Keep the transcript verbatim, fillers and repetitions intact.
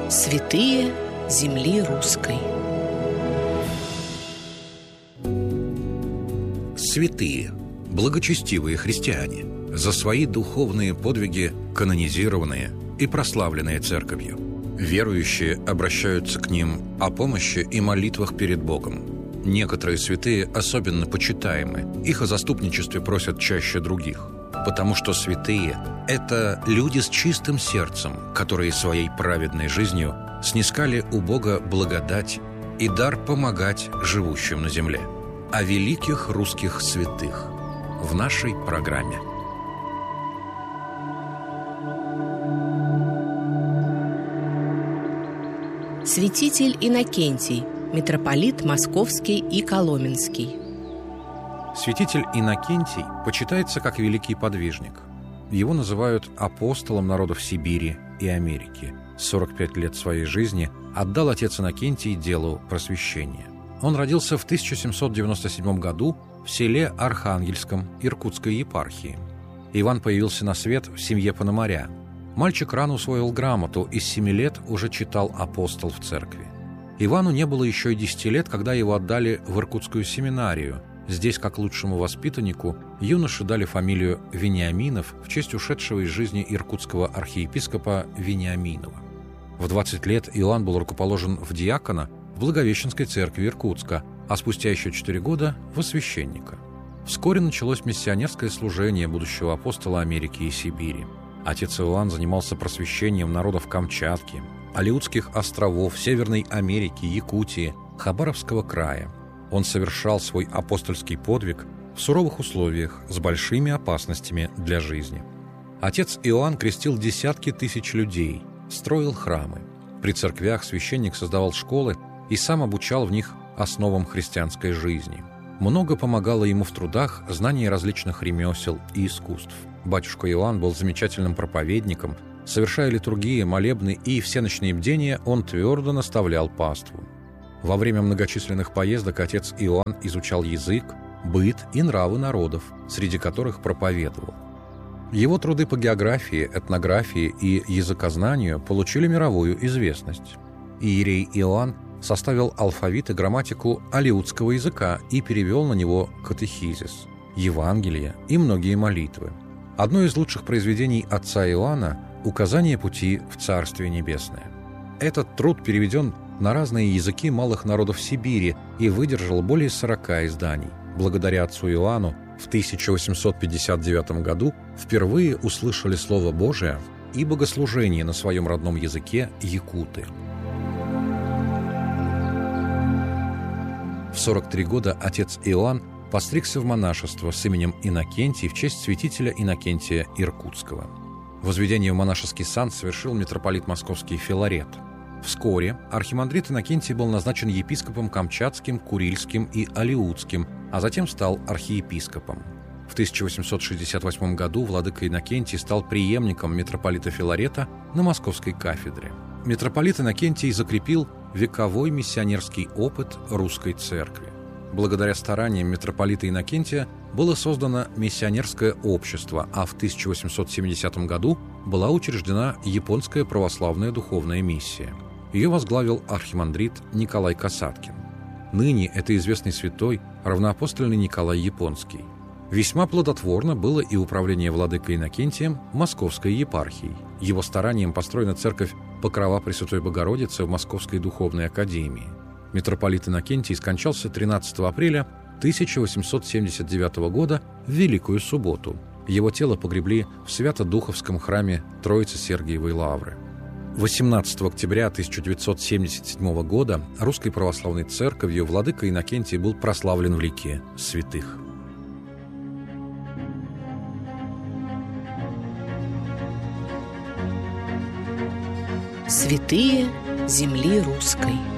Святые земли русской. Святые, благочестивые христиане, за свои духовные подвиги канонизированные и прославленные Церковью. Верующие обращаются к ним о помощи и молитвах перед Богом. Некоторые святые особенно почитаемы, их о заступничестве просят чаще других, потому что святые – это люди с чистым сердцем, которые своей праведной жизнью снискали у Бога благодать и дар помогать живущим на земле. О великих русских святых в нашей программе. Святитель Иннокентий, митрополит Московский и Коломенский. Святитель Иннокентий почитается как великий подвижник. Его называют апостолом народов Сибири и Америки. сорок пять лет своей жизни отдал отец Иннокентий делу просвещения. Он родился в тысяча семьсот девяносто седьмом году в селе Архангельском Иркутской епархии. Иван появился на свет в семье Пономаря. Мальчик рано усвоил грамоту и с семи лет уже читал апостол в церкви. Ивану не было еще и десяти лет, когда его отдали в Иркутскую семинарию. Здесь, как лучшему воспитаннику, юноше дали фамилию Вениаминов в честь ушедшего из жизни иркутского архиепископа Вениаминова. В двадцать лет Иоанн был рукоположен в диакона в Благовещенской церкви Иркутска, а спустя еще четыре года – во священника. Вскоре началось миссионерское служение будущего апостола Америки и Сибири. Отец Иоанн занимался просвещением народов Камчатки, Алеутских островов, Северной Америки, Якутии, Хабаровского края. Он совершал свой апостольский подвиг в суровых условиях с большими опасностями для жизни. Отец Иоанн крестил десятки тысяч людей, строил храмы. При церквях священник создавал школы и сам обучал в них основам христианской жизни. Много помогало ему в трудах знание различных ремесел и искусств. Батюшка Иоанн был замечательным проповедником. Совершая литургии, молебны и всеночные бдения, он твердо наставлял паству. Во время многочисленных поездок отец Иоанн изучал язык, быт и нравы народов, среди которых проповедовал. Его труды по географии, этнографии и языкознанию получили мировую известность. Иерей Иоанн составил алфавит и грамматику алеутского языка и перевел на него катехизис, Евангелие и многие молитвы. Одно из лучших произведений отца Иоанна – «Указание пути в Царствие Небесное». Этот труд переведен на разные языки малых народов Сибири и выдержал более сорока изданий. Благодаря отцу Иоанну в тысяча восемьсот пятьдесят девятом году впервые услышали Слово Божие и богослужение на своем родном языке якуты. В сорок три года отец Иоанн постригся в монашество с именем Иннокентий в честь святителя Иннокентия Иркутского. Возведение в монашеский сан совершил митрополит Московский Филарет. Вскоре архимандрит Иннокентий был назначен епископом Камчатским, Курильским и Алеутским, а затем стал архиепископом. В тысяча восемьсот шестьдесят восьмом году владыка Иннокентий стал преемником митрополита Филарета на Московской кафедре. Митрополит Иннокентий закрепил вековой миссионерский опыт русской церкви. Благодаря стараниям митрополита Иннокентия было создано миссионерское общество, а в тысяча восемьсот семидесятом году была учреждена Японская православная духовная миссия. Ее возглавил архимандрит Николай Касаткин. Ныне это известный святой, равноапостольный Николай Японский. Весьма плодотворно было и управление владыкой Иннокентием Московской епархией. Его старанием построена церковь Покрова Пресвятой Богородицы в Московской духовной академии. Митрополит Иннокентий скончался тринадцатого апреля тысяча восемьсот семьдесят девятого года в Великую Субботу. Его тело погребли в Свято-Духовском храме Троицы Сергиевой Лавры. восемнадцатого октября тысяча девятьсот семьдесят седьмого года Русской Православной Церковью владыка Иннокентий был прославлен в лике святых. Святые земли русской.